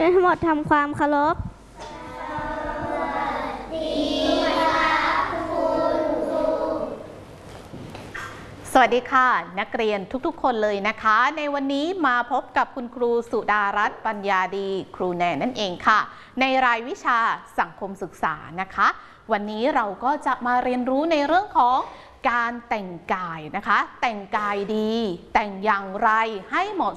เป็นทั้งหมดทำความเคารพสวัสดีค่ะนักเรียนทุกๆคนเลยนะคะในวันนี้มาพบกับคุณครูสุดารัตน์ปัญญาดีครูแนนนั่นเองค่ะในรายวิชาสังคมศึกษานะคะวันนี้เราก็จะมาเรียนรู้ในเรื่องของการแต่งกายนะคะแต่งกายดีแต่งอย่างไรให้เหมาะ